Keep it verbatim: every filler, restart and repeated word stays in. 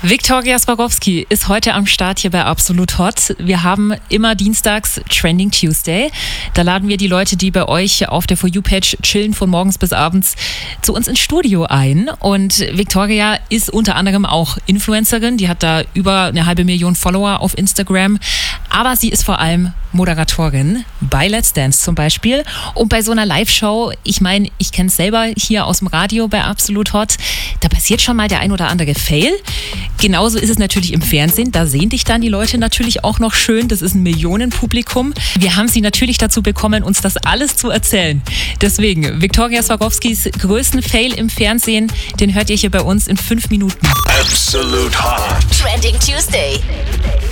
Viktoria Swarovski ist heute am Start hier bei Absolut Hot. Wir haben immer dienstags Trending Tuesday. Da laden wir die Leute, die bei euch auf der For You-Page chillen, von morgens bis abends zu uns ins Studio ein. Und Viktoria ist unter anderem auch Influencerin. Die hat da über eine halbe Million Follower auf Instagram. Aber sie ist vor allem Moderatorin bei Let's Dance zum Beispiel. Und bei so einer Live-Show, ich meine, ich kenne es selber hier aus dem Radio bei Absolut Hot, da passiert schon mal der ein oder andere Fail. Genauso ist es natürlich im Fernsehen. Da sehen dich dann die Leute natürlich auch noch schön. Das ist ein Millionenpublikum. Wir haben sie natürlich dazu bekommen, uns das alles zu erzählen. Deswegen, Viktoria Swarovskis größten Fail im Fernsehen, den hört ihr hier bei uns in fünf Minuten. Absolut Hot. Trending Tuesday.